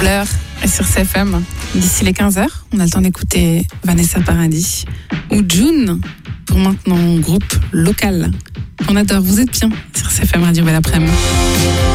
Blur sur CFM. D'ici les 15h, on a le temps d'écouter Vanessa Paradis ou June, pour maintenant groupe local. On adore, vous êtes bien sur CFM Radio Belle Après-midi.